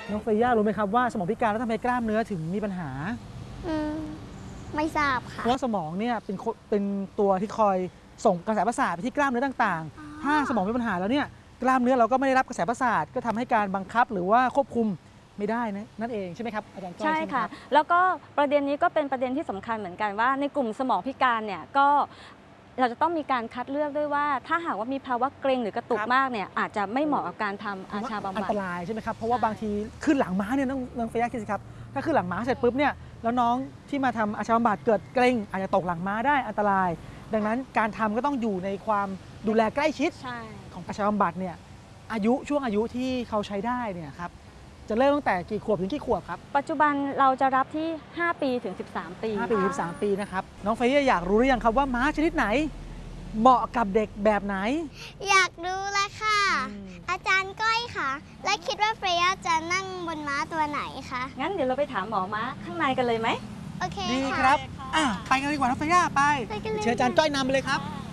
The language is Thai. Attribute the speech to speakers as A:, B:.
A: น้องเฟย่ารู้ไหมครับว่าสมองพิการแล้วทำไมกล้ามเนื้อถึงมีปัญหา
B: อืมไม่ทราบค่ะ
A: เพราะว่าสมองเนี่ยเป็นตัวที่คอยส่งกระแสประสาทไปที่กล้ามเนื้อต่างๆถ้าสมองมีปัญหาแล้วเนี่ยกล้ามเนื้อเราก็ไม่ได้รับกระแสประสาทก็ทำให้การบังคับหรือว่าควบคุมไม่ได้นั่นเองใช่ไหมครับอาจารย์ก้อย
C: ใช่ค่ะแล้วก็ประเด็นนี้ก็เป็นประเด็นที่สำคัญเหมือนกันว่าในกลุ่มสมองพิการเนี่ยก็เราจะต้องมีการคัดเลือกด้วยว่าถ้าหากว่ามีภาวะเกร็งหรือกระตุกมากเนี่ยอาจจะไม่เหมาะกับการทำอาชาบำบัด
A: อันตรายใช่ไหมครับเพราะว่าบางทีขึ้นหลังม้าเนี่ยน้องเฟย่าคิดสิครับถ้าขึ้นหลังม้าเสร็จปุ๊บเนี่ยแล้วน้องที่มาทำอาชาบำบัดเกิดเกร็งอาจจะตกหลังม้าได้อันตราย ดังนั้นการทำก็ต้องอยู่ในความดูแลใกล้ชิดของอาชาบำบัดเนี่ยช่วงอายุที่เขาใช้ได้เนี่ยครับจะเริ่มตั้งแต่กี่ขวบถึงกี่ขวบครับ
C: ปัจจุบันเราจะรับที่5ปีถึง13ปี
A: 5 ปีถึง13 ปีนะครับน้องเฟย่าอยากรู้หรือยังครับว่าม้าชนิดไหนเหมาะกับเด็กแบบไหน
B: อยากรู้แล้วค่ะอาจารย์ก้อยค่ะและคิดว่าเฟย่าจะนั่งบนม้าตัวไหนคะ
C: งั้นเดี๋ยวเราไปถามหมอม้าข้างในกันเลยไหม
B: โอเค
A: ดีครับไปกันดีกว่าน้องเฟย่าไปเชิญอาจารย์ก้อยนำไปเลยครับ